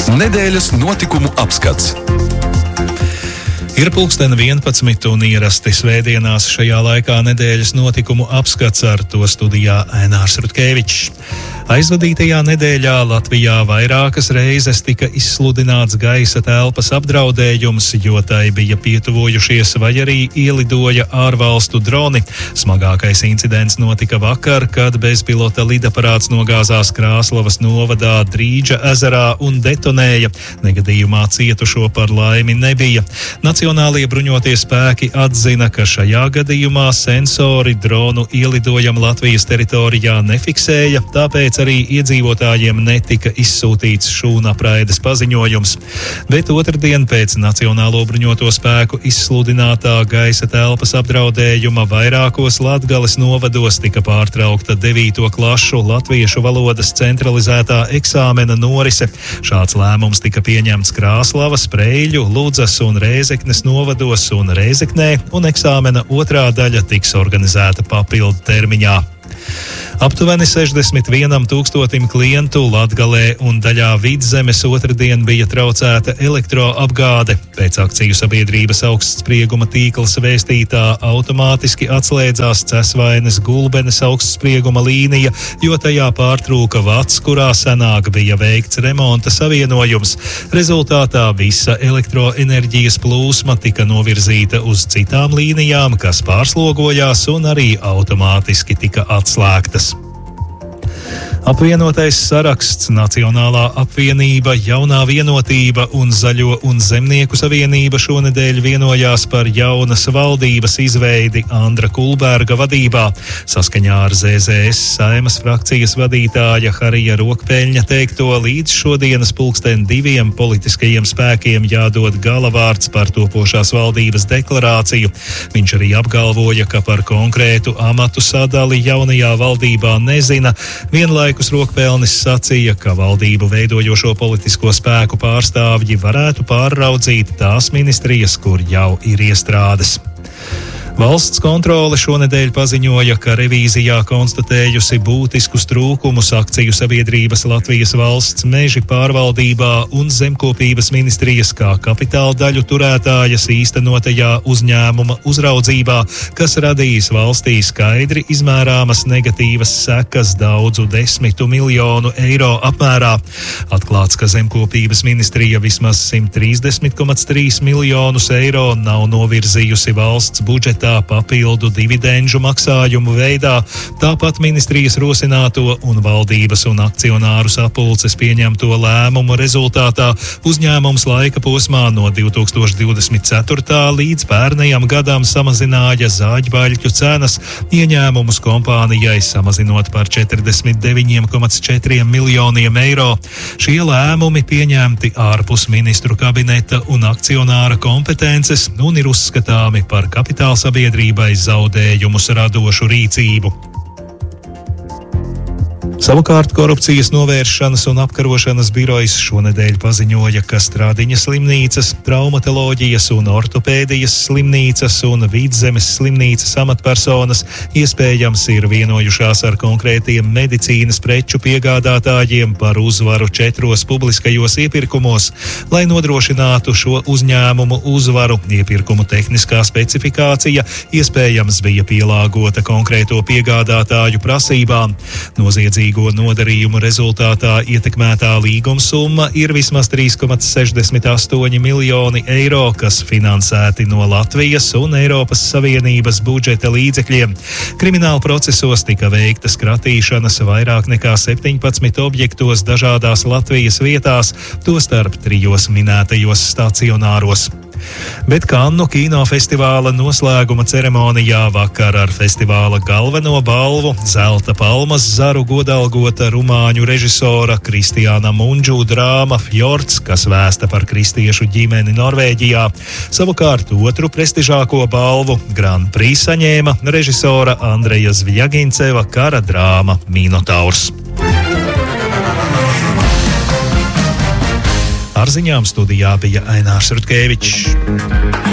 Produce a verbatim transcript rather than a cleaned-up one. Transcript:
Nedēļas notikumu apskats. Ir pulksten vienpadsmit un ierasti svētdienās šajā laikā nedēļas notikumu apskats, ar to studijā Ainārs Rutkevičs. Aizvadītajā nedēļā Latvijā vairākas reizes tika izsludināts gaisa telpas apdraudējums, jo tai bija pietuvojušies vai arī ielidoja ārvalstu droni. Smagākais incidents notika vakar, kad bezpilota lidaparāts nogāzās Krāslavas novadā Drīģa ezerā un detonēja. Negadījumā cietušo par laimi nebija. Nacionālie bruņotie spēki atzina, ka šajā gadījumā sensori dronu ielidojumu Latvijas teritorijā nefiksēja, tāpēc arī iedzīvotājiem netika izsūtīts šūnapraides paziņojums. Bet otrdien pēc Nacionālo bruņoto spēku izsludinātā gaisa telpas apdraudējuma vairākos Latgales novados tika pārtraukta devīto klašu latviešu valodas centralizētā eksāmena norise. Šāds lēmums tika pieņemts Krāslavas, Preiļu, Ludzas un Rēzeknes novados un Rēzeknē, un eksāmena otrā daļa tiks organizēta papildu termiņā. Aptuveni sešdesmit vienam tūkstotim klientu Latgalē un daļā Vidzemes otrdien bija traucēta elektroapgāde. Pēc akciju sabiedrības augstsprieguma tīkls vēstītā automātiski atslēdzās Cesvainas Gulbenes augstsprieguma līnija, jo tajā pārtrūka vats, kurā senāk bija veikts remonta savienojums. Rezultātā visa elektroenerģijas plūsma tika novirzīta uz citām līnijām, kas pārslogojās un arī automātiski tika atslēgtas. Apvienotais saraksts, Nacionālā apvienība, Jaunā vienotība un Zaļo un Zemnieku savienība šonedēļ vienojās par jaunas valdības izveidi Andra Kulberga vadībā. Saskaņā ar Z Z S Saeimas frakcijas vadītāja Harija Rokpeļņa teikto, līdz šodienas pulksten diviem politiskajiem spēkiem jādod galavārds par topošās valdības deklarāciju. Viņš arī apgalvoja, ka par konkrētu amatu sadali jaunajā valdībā nezina. Vienlaikus Rokpelnis sacīja, ka valdību veidojošo politisko spēku pārstāvji varētu pārraudzīt tās ministrijas, kur jau ir iestrādes. Valsts kontrole šonedēļ paziņoja, ka revīzijā konstatējusi būtiskus trūkumus akciju sabiedrības Latvijas valsts meži pārvaldībā un zemkopības ministrijas kā kapitāla daļu turētājas īstenotajā uzņēmuma uzraudzībā, kas radījis valstī skaidri izmērāmas negatīvas sekas daudzu desmitu miljonu eiro apmērā. Atklāts, ka zemkopības ministrija vismaz simt trīsdesmit komats trīs miljonus eiro nav novirzījusi valsts budžetā papildu dividendžu maksājumu veidā, tāpat ministrijas rosināto un valdības un akcionāru sapulces pieņemto lēmumu rezultātā uzņēmums laika posmā no divi tūkstoši divdesmit ceturtā līdz pērnajam gadam samazināja zāģbaļķu cenas, ieņēmumus kompānijai samazinot par četrdesmit deviņi komats četri miljoniem eiro. Šie lēmumi pieņemti ārpus ministru kabineta un akcionāra kompetences un ir uzskatāmi par kapitāla sabiedrībai zaudējumus radošu rīcību. Savukārt Korupcijas novēršanas un apkarošanas birojs šonedēļ paziņoja, ka Stradiņa slimnīcas, traumatoloģijas un ortopēdijas slimnīcas un Vidzemes slimnīcas amatpersonas iespējams ir vienojušās ar konkrētiem medicīnas preču piegādātājiem par uzvaru četros publiskajos iepirkumos. Lai nodrošinātu šo uzņēmumu uzvaru, iepirkumu tehniskā specifikācija iespējams bija pielāgota konkrēto piegādātāju prasībām. Noziedzīgo nodarījumu rezultātā ietekmētā līguma summa ir vismaz trīs komats sešdesmit astoņi miljoni eiro, kas finansēti no Latvijas un Eiropas Savienības budžeta līdzekļiem. Krimināla procesos tika veiktas kratīšanas vairāk nekā septiņpadsmit objektos dažādās Latvijas vietās, tostarp trijos minētajos stacionāros. Bet Kannu kinofestivāla noslēguma ceremonijā vakar ar festivāla galveno balvu Zelta palmas zaru godalgota rumāņu režisora Kristiāna Mundžu drāma Fjords, kas vēsta par kristiešu ģimeni Norvēģijā. Savukārt otru prestižāko balvu Grand Prix saņēma režisora Andreja Zvjaginceva kara drāma Minotaurs. Ar ziņām studijā bija Ainārs Rutkevičs.